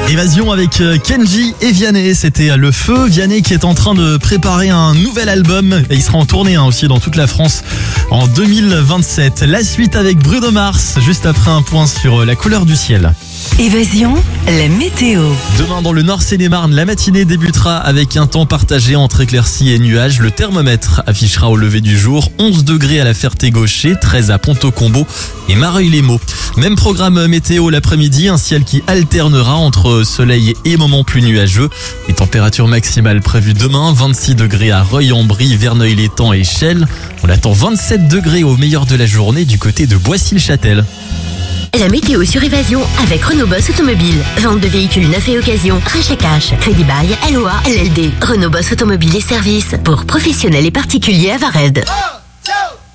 Évasion avec Kenji et Vianney, c'était Le Feu. Vianney qui est en train de préparer un nouvel album et il sera en tournée aussi dans toute la France en 2027. La suite avec Bruno Mars, juste après un point sur la couleur du ciel. Évasion, la météo. Demain dans le Nord Seine-et-Marne, la matinée débutera avec un temps partagé entre éclaircies et nuages. Le thermomètre affichera au lever du jour 11 degrés à la Ferté-Gaucher, 13 à Pont-au-Combo et Mareuil-les-Maux. Même programme météo l'après-midi, un ciel qui alternera entre soleil et moments plus nuageux. Les températures maximales prévues demain, 26 degrés à Reuil-en-Brie, Verneuil-l'Étang et Chelles. On attend 27 degrés au meilleur de la journée du côté de Boissy-le-Châtel. La météo sur Évasion avec Renault Boss Automobile. Vente de véhicules neufs et occasion, rachat cash, crédit bail, LOA, LLD. Renault Boss Automobile et services pour professionnels et particuliers à Vared.